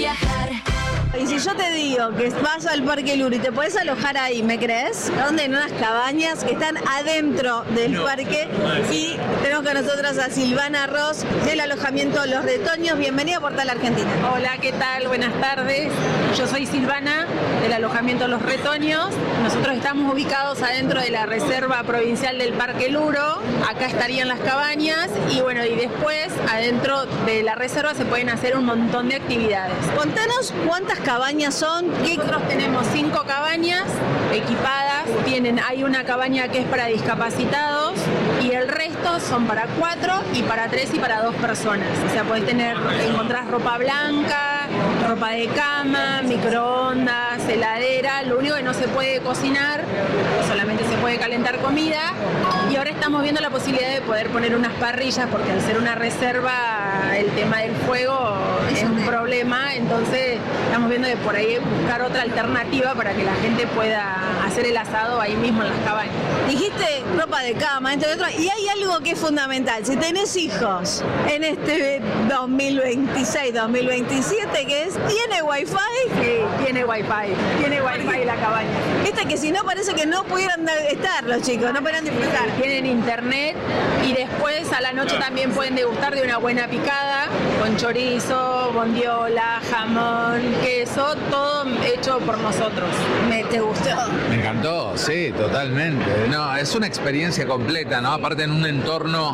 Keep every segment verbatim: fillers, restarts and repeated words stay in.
viajar. Y si yo te digo que vas al Parque Luro y te podés alojar ahí, ¿me crees? ¿Dónde? En unas cabañas que están adentro del no. parque. Y tenemos con nosotros a Silvana Ross del alojamiento Los Retoños. Bienvenida a Portal Argentina. Hola, ¿qué tal? Buenas tardes. Yo soy Silvana del alojamiento Los Retoños. Nosotros estamos ubicados adentro de la Reserva Provincial del Parque Luro. Acá estarían las cabañas y bueno, y después adentro de la reserva se pueden hacer un montón de actividades. Contanos cuántas cabañas son. Nosotros tenemos cinco cabañas equipadas. Tienen, hay una cabaña que es para discapacitados y el resto son para cuatro y para tres y para dos personas. O sea, podés tener, encontrás ropa blanca, ropa de cama, microondas, heladera. Lo único que no se puede cocinar, solamente se puede calentar comida. Y ahora estamos viendo la posibilidad de poder poner unas parrillas porque al ser una reserva el tema del fuego es un problema. Entonces estamos viendo de por ahí buscar otra alternativa para que la gente pueda hacer el asado ahí mismo en las cabañas. Dijiste ropa de cama, entre otros, y hay algo que es fundamental. Si tenés hijos en este dos mil veintiséis, dos mil veintisiete, que es, ¿tiene wifi? Sí, tiene wifi, tiene wifi la cabaña. Viste que si no parece que no pudieran estar los chicos, no pudieran disfrutar. Tienen internet y después a la noche también pueden degustar de una buena picada con chorizo, bondiola, jamón, queso, todo hecho por nosotros. ¿Me te gustó? Me encantó, sí, totalmente. No, es una experiencia completa, ¿no? Aparte en un entorno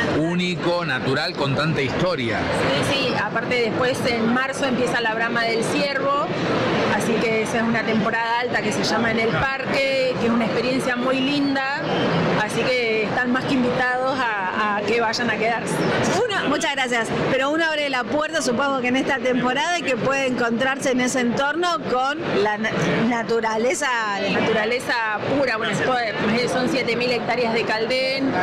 único, natural, con tanta historia. Sí, sí, aparte después en marzo empieza la brama del ciervo, así que esa es una temporada alta que se llama En el Parque, que es una experiencia muy linda, así que están más que invitados a, a que vayan a quedarse. Una, muchas gracias, pero uno abre la puerta, supongo que en esta temporada, y que puede encontrarse en ese entorno con la na- naturaleza. La naturaleza pura, bueno, son siete mil hectáreas de caldén,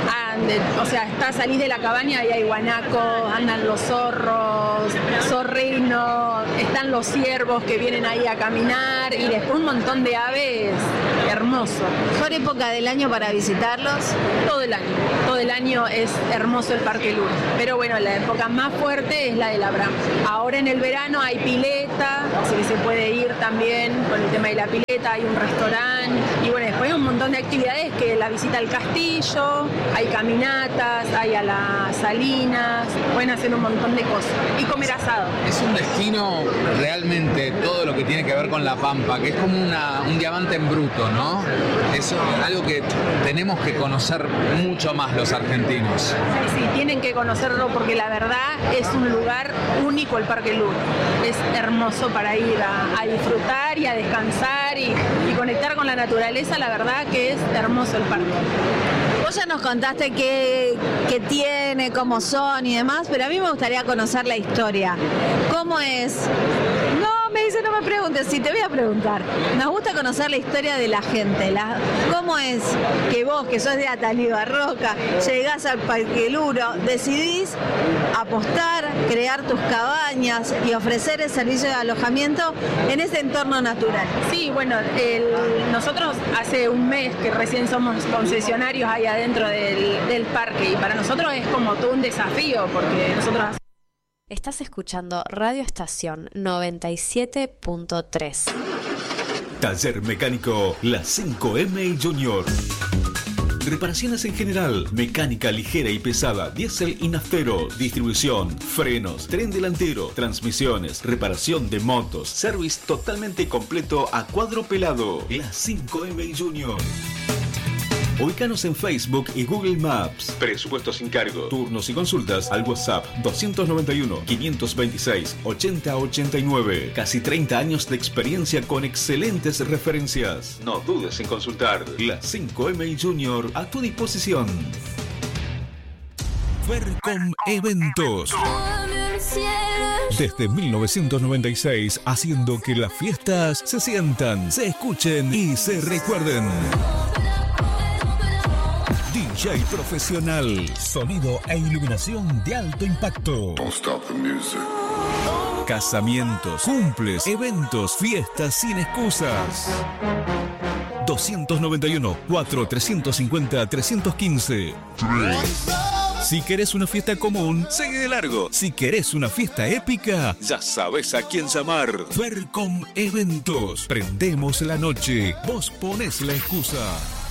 o sea, está, salís de la cabaña y hay guanacos, andan los zorros, zorrinos, están los ciervos que vienen ahí a caminar y después un montón de aves, hermoso. ¿Mejor época del año para visitarlos? Todo el año, todo el año es hermoso el Parque Luro, pero bueno, la época más fuerte es la de la brama. Ahora en el verano hay pileta, así que se puede ir también con el tema de la pileta, hay un restaurante y bueno, después hay un montón de actividades que la visita al castillo, hay caminatas, hay a las salinas, pueden hacer un montón de cosas y comer asado. Es un destino realmente, todo lo que tiene que ver con La Pampa, que es como una, un diamante en bruto, ¿no? Es algo que tenemos que conocer mucho más los argentinos. Sí, sí, tienen que conocerlo porque la verdad es un lugar único el Parque Luro. Es hermoso para ir a, a disfrutar y a descansar y, y conectar con la naturaleza, la verdad que es hermoso el parque. Vos ya nos contaste qué, qué tiene, cómo son y demás, pero a mí me gustaría conocer la historia. ¿Cómo es? No, me dice, no me preguntes, sí, te voy a preguntar. Nos gusta conocer la historia de la gente. La, ¿Cómo es que vos, que sos de Atalí Barroca, llegás al Parque Luro, decidís apostar, crear tus cabañas y ofrecer el servicio de alojamiento en ese entorno natural? Sí, bueno, el, nosotros hace un mes que recién somos concesionarios ahí adentro del, del parque y para nosotros es como todo un desafío porque nosotros... Estás escuchando Radio Estación noventa y siete punto tres. Taller Mecánico La cinco eme Junior. Reparaciones en general, mecánica ligera y pesada, diésel y naftero, distribución, frenos, tren delantero, transmisiones, reparación de motos, service totalmente completo a cuadro pelado. La cinco eme Junior. Ubícanos en Facebook y Google Maps. Presupuesto sin cargo. Turnos y consultas al WhatsApp doscientos noventa y uno, quinientos veintiséis, ochenta ochenta y nueve. Casi treinta años de experiencia con excelentes referencias. No dudes en consultar. La cinco eme Junior a tu disposición. Fercom Eventos. Desde mil novecientos noventa y seis, haciendo que las fiestas se sientan, se escuchen y se recuerden. D J profesional, sonido e iluminación de alto impacto. Casamientos, cumples, eventos, fiestas sin excusas. doscientos noventa y uno, cuatro, trescientos cincuenta, trescientos quince. Si querés una fiesta común, seguí de largo. Si querés una fiesta épica, ya sabes a quién llamar. Fercom Eventos. Prendemos la noche. Vos ponés la excusa.